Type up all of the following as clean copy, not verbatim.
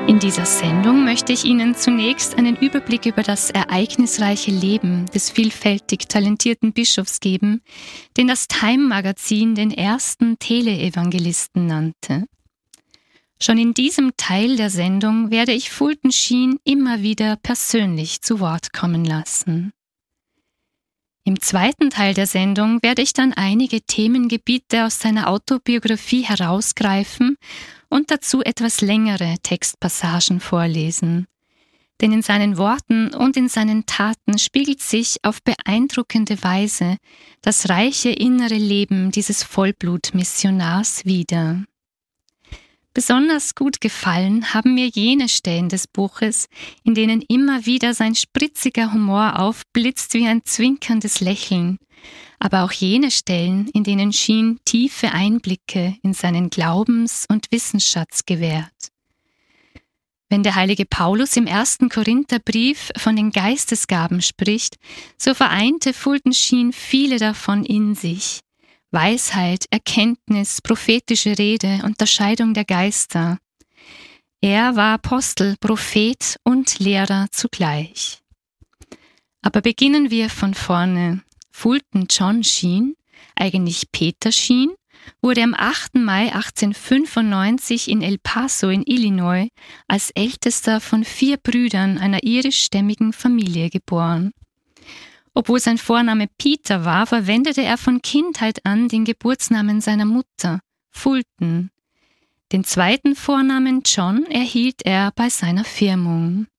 In dieser Sendung möchte ich Ihnen zunächst einen Überblick über das ereignisreiche Leben des vielfältig talentierten Bischofs geben, den das Time-Magazin den ersten Teleevangelisten nannte. Schon in diesem Teil der Sendung werde ich Fulton Sheen immer wieder persönlich zu Wort kommen lassen. Im zweiten Teil der Sendung werde ich dann einige Themengebiete aus seiner Autobiografie herausgreifen und dazu etwas längere Textpassagen vorlesen. Denn in seinen Worten und in seinen Taten spiegelt sich auf beeindruckende Weise das reiche innere Leben dieses Vollblutmissionars wider. Besonders gut gefallen haben mir jene Stellen des Buches, in denen immer wieder sein spritziger Humor aufblitzt wie ein zwinkerndes Lächeln, aber auch jene Stellen, in denen Sheen tiefe Einblicke in seinen Glaubens- und Wissensschatz gewährt. Wenn der heilige Paulus im 1. Korintherbrief von den Geistesgaben spricht, so vereinte Fulton Sheen viele davon in sich. Weisheit, Erkenntnis, prophetische Rede, Unterscheidung der Geister. Er war Apostel, Prophet und Lehrer zugleich. Aber beginnen wir von vorne. Fulton John Sheen, eigentlich Peter Sheen, wurde am 8. Mai 1895 in El Paso in Illinois als ältester von 4 Brüdern einer irischstämmigen Familie geboren. Obwohl sein Vorname Peter war, verwendete er von Kindheit an den Geburtsnamen seiner Mutter, Fulton. Den zweiten Vornamen John erhielt er bei seiner Firmung.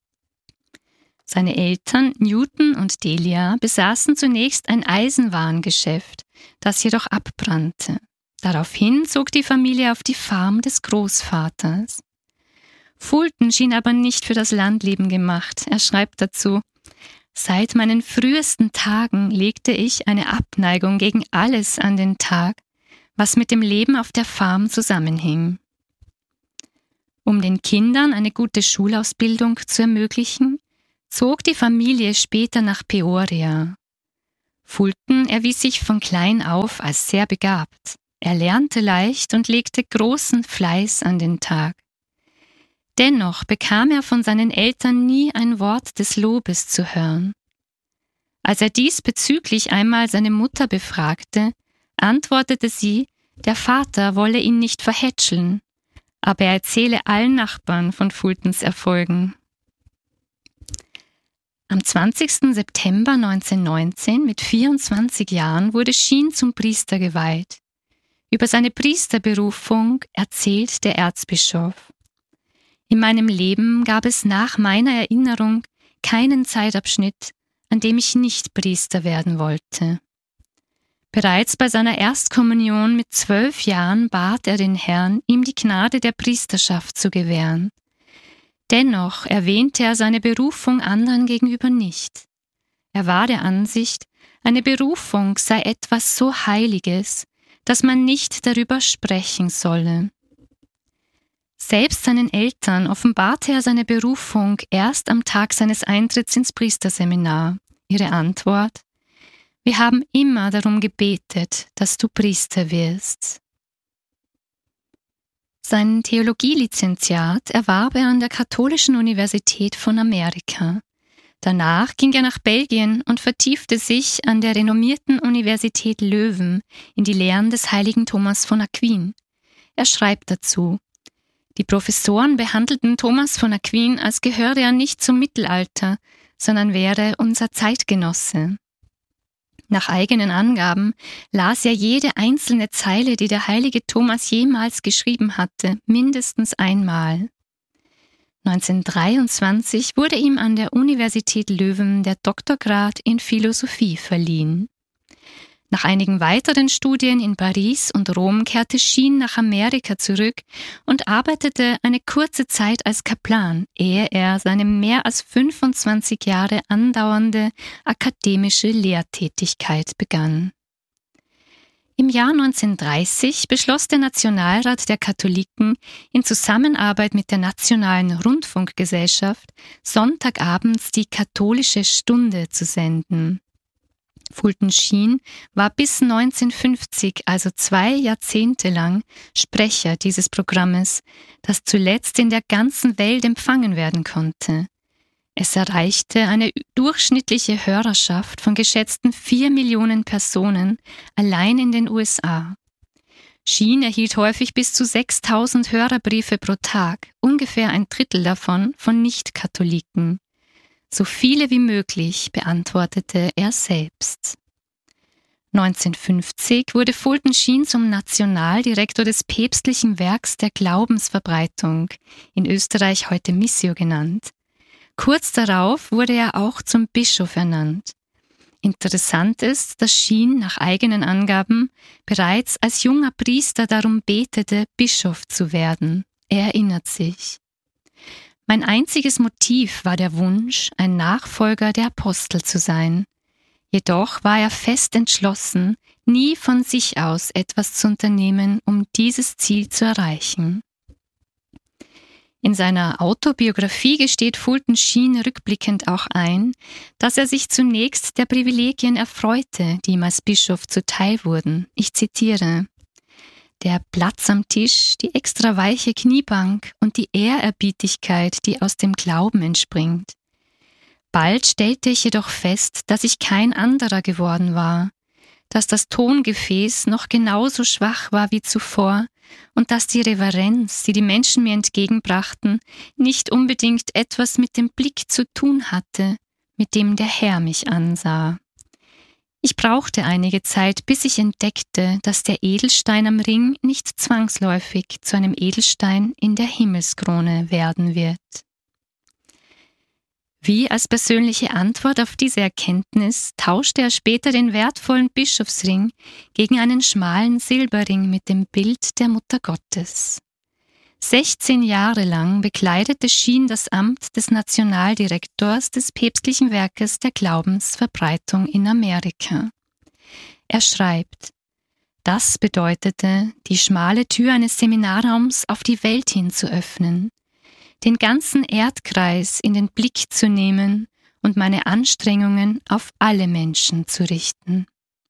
Seine Eltern Newton und Delia besaßen zunächst ein Eisenwarengeschäft, das jedoch abbrannte. Daraufhin zog die Familie auf die Farm des Großvaters. Fulton schien aber nicht für das Landleben gemacht. Er schreibt dazu: Seit meinen frühesten Tagen legte ich eine Abneigung gegen alles an den Tag, was mit dem Leben auf der Farm zusammenhing. Um den Kindern eine gute Schulausbildung zu ermöglichen, zog die Familie später nach Peoria. Fulton erwies sich von klein auf als sehr begabt. Er lernte leicht und legte großen Fleiß an den Tag. Dennoch bekam er von seinen Eltern nie ein Wort des Lobes zu hören. Als er diesbezüglich einmal seine Mutter befragte, antwortete sie, der Vater wolle ihn nicht verhätscheln, aber er erzähle allen Nachbarn von Fultons Erfolgen. Am 20. September 1919, mit 24 Jahren, wurde Sheen zum Priester geweiht. Über seine Priesterberufung erzählt der Erzbischof: In meinem Leben gab es nach meiner Erinnerung keinen Zeitabschnitt, an dem ich nicht Priester werden wollte. Bereits bei seiner Erstkommunion mit 12 Jahren bat er den Herrn, ihm die Gnade der Priesterschaft zu gewähren. Dennoch erwähnte er seine Berufung anderen gegenüber nicht. Er war der Ansicht, eine Berufung sei etwas so Heiliges, dass man nicht darüber sprechen solle. Selbst seinen Eltern offenbarte er seine Berufung erst am Tag seines Eintritts ins Priesterseminar. Ihre Antwort: Wir haben immer darum gebetet, dass du Priester wirst. Sein Theologielizenziat erwarb er an der Katholischen Universität von Amerika. Danach ging er nach Belgien und vertiefte sich an der renommierten Universität Leuven in die Lehren des heiligen Thomas von Aquin. Er schreibt dazu: Die Professoren behandelten Thomas von Aquin, als gehöre er nicht zum Mittelalter, sondern wäre unser Zeitgenosse. Nach eigenen Angaben las er jede einzelne Zeile, die der heilige Thomas jemals geschrieben hatte, mindestens einmal. 1923 wurde ihm an der Universität Leuven der Doktorgrad in Philosophie verliehen. Nach einigen weiteren Studien in Paris und Rom kehrte Sheen nach Amerika zurück und arbeitete eine kurze Zeit als Kaplan, ehe er seine mehr als 25 Jahre andauernde akademische Lehrtätigkeit begann. Im Jahr 1930 beschloss der Nationalrat der Katholiken in Zusammenarbeit mit der Nationalen Rundfunkgesellschaft, sonntagabends die Katholische Stunde zu senden. Fulton Sheen war bis 1950, also 2 Jahrzehnte lang, Sprecher dieses Programmes, das zuletzt in der ganzen Welt empfangen werden konnte. Es erreichte eine durchschnittliche Hörerschaft von geschätzten 4 Millionen Personen allein in den USA. Sheen erhielt häufig bis zu 6.000 Hörerbriefe pro Tag, ungefähr 1/3 davon von Nicht-Katholiken. So viele wie möglich beantwortete er selbst. 1950 wurde Fulton Sheen zum Nationaldirektor des päpstlichen Werks der Glaubensverbreitung, in Österreich heute Missio genannt. Kurz darauf wurde er auch zum Bischof ernannt. Interessant ist, dass Sheen nach eigenen Angaben bereits als junger Priester darum betete, Bischof zu werden. Er erinnert sich: Mein einziges Motiv war der Wunsch, ein Nachfolger der Apostel zu sein. Jedoch war er fest entschlossen, nie von sich aus etwas zu unternehmen, um dieses Ziel zu erreichen. In seiner Autobiografie gesteht Fulton Sheen rückblickend auch ein, dass er sich zunächst der Privilegien erfreute, die ihm als Bischof zuteil wurden. Ich zitiere: Der Platz am Tisch, die extra weiche Kniebank und die Ehrerbietigkeit, die aus dem Glauben entspringt. Bald stellte ich jedoch fest, dass ich kein anderer geworden war, dass das Tongefäß noch genauso schwach war wie zuvor und dass die Reverenz, die die Menschen mir entgegenbrachten, nicht unbedingt etwas mit dem Blick zu tun hatte, mit dem der Herr mich ansah. Ich brauchte einige Zeit, bis ich entdeckte, dass der Edelstein am Ring nicht zwangsläufig zu einem Edelstein in der Himmelskrone werden wird. Wie als persönliche Antwort auf diese Erkenntnis tauschte er später den wertvollen Bischofsring gegen einen schmalen Silberring mit dem Bild der Mutter Gottes. 16 Jahre lang bekleidete Sheen das Amt des Nationaldirektors des päpstlichen Werkes der Glaubensverbreitung in Amerika. Er schreibt: Das bedeutete, die schmale Tür eines Seminarraums auf die Welt hin zu öffnen, den ganzen Erdkreis in den Blick zu nehmen und meine Anstrengungen auf alle Menschen zu richten.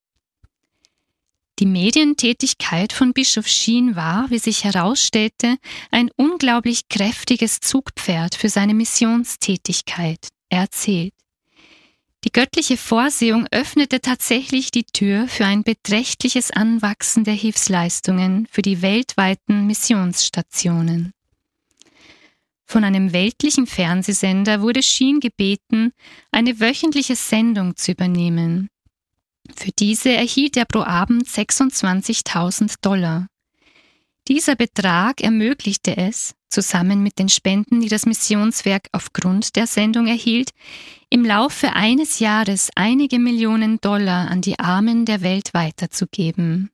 Die Medientätigkeit von Bischof Sheen war, wie sich herausstellte, ein unglaublich kräftiges Zugpferd für seine Missionstätigkeit. Er erzählt: Die göttliche Vorsehung öffnete tatsächlich die Tür für ein beträchtliches Anwachsen der Hilfsleistungen für die weltweiten Missionsstationen. Von einem weltlichen Fernsehsender wurde Sheen gebeten, eine wöchentliche Sendung zu übernehmen. Für diese erhielt er pro Abend $26.000. Dieser Betrag ermöglichte es, zusammen mit den Spenden, die das Missionswerk aufgrund der Sendung erhielt, im Laufe eines Jahres einige Millionen Dollar an die Armen der Welt weiterzugeben.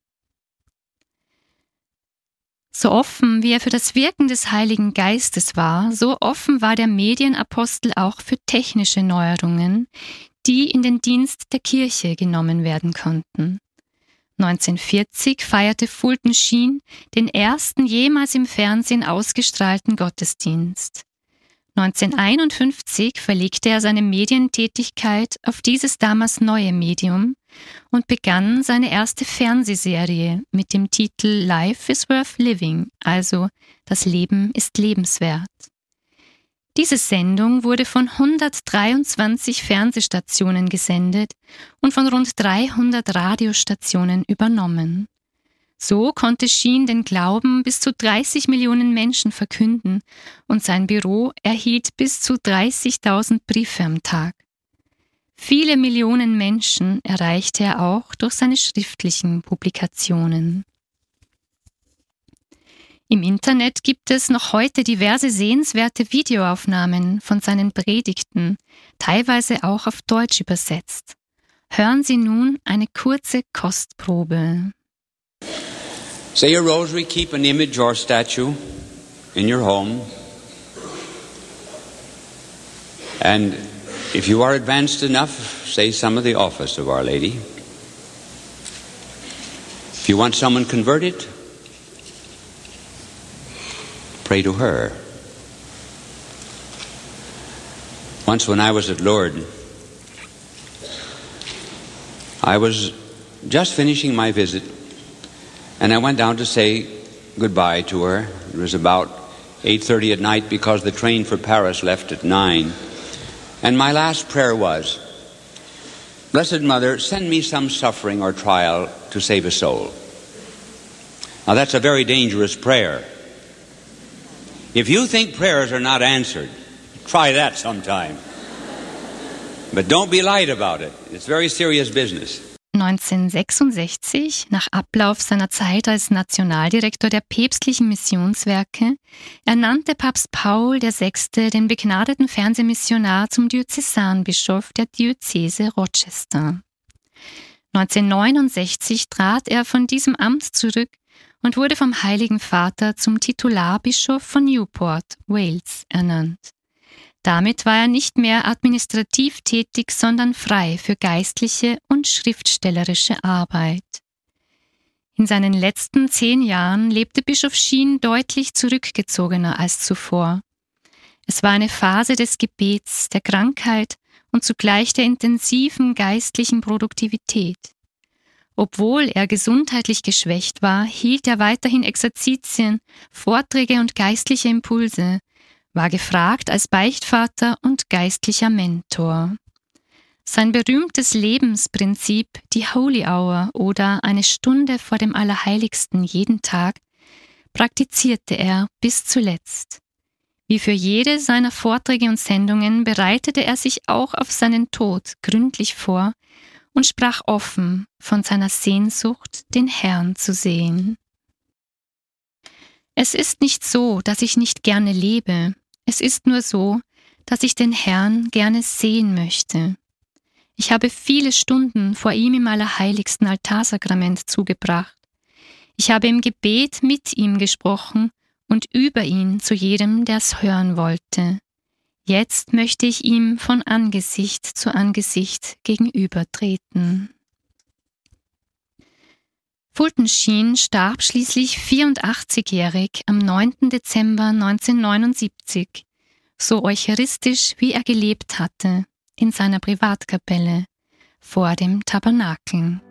So offen, wie er für das Wirken des Heiligen Geistes war, so offen war der Medienapostel auch für technische Neuerungen, die in den Dienst der Kirche genommen werden konnten. 1940 feierte Fulton Sheen den ersten jemals im Fernsehen ausgestrahlten Gottesdienst. 1951 verlegte er seine Medientätigkeit auf dieses damals neue Medium und begann seine erste Fernsehserie mit dem Titel Life is worth living, also Das Leben ist lebenswert. Diese Sendung wurde von 123 Fernsehstationen gesendet und von rund 300 Radiostationen übernommen. So konnte Sheen den Glauben bis zu 30 Millionen Menschen verkünden und sein Büro erhielt bis zu 30.000 Briefe am Tag. Viele Millionen Menschen erreichte er auch durch seine schriftlichen Publikationen. Im Internet gibt es noch heute diverse sehenswerte Videoaufnahmen von seinen Predigten, teilweise auch auf Deutsch übersetzt. Hören Sie nun eine kurze Kostprobe. Say your rosary, keep an image or statue in your home. And if you are advanced enough, say some of the office of Our Lady. If you want someone converted, pray to her. Once when I was at Lourdes, I was just finishing my visit, and I went down to say goodbye to her. It was about 8:30 at night because the train for Paris left at 9. And my last prayer was, Blessed Mother, send me some suffering or trial to save a soul. Now that's a very dangerous prayer. If you think prayers are not answered, try that sometime. But don't be light about it. It's very serious business. 1966, nach Ablauf seiner Zeit als Nationaldirektor der päpstlichen Missionswerke, ernannte Papst Paul VI. Den begnadeten Fernsehmissionar zum Diözesanbischof der Diözese Rochester. 1969 trat er von diesem Amt zurück und wurde vom Heiligen Vater zum Titularbischof von Newport, Wales, ernannt. Damit war er nicht mehr administrativ tätig, sondern frei für geistliche und schriftstellerische Arbeit. In seinen letzten 10 Jahren lebte Bischof Sheen deutlich zurückgezogener als zuvor. Es war eine Phase des Gebets, der Krankheit und zugleich der intensiven geistlichen Produktivität. Obwohl er gesundheitlich geschwächt war, hielt er weiterhin Exerzitien, Vorträge und geistliche Impulse, war gefragt als Beichtvater und geistlicher Mentor. Sein berühmtes Lebensprinzip, die Holy Hour oder eine Stunde vor dem Allerheiligsten jeden Tag, praktizierte er bis zuletzt. Wie für jede seiner Vorträge und Sendungen bereitete er sich auch auf seinen Tod gründlich vor und sprach offen von seiner Sehnsucht, den Herrn zu sehen. Es ist nicht so, dass ich nicht gerne lebe. Es ist nur so, dass ich den Herrn gerne sehen möchte. Ich habe viele Stunden vor ihm im allerheiligsten Altarsakrament zugebracht. Ich habe im Gebet mit ihm gesprochen und über ihn zu jedem, der es hören wollte. Jetzt möchte ich ihm von Angesicht zu Angesicht gegenübertreten. Fulton Sheen starb schließlich 84-jährig am 9. Dezember 1979, so eucharistisch wie er gelebt hatte, in seiner Privatkapelle vor dem Tabernakel.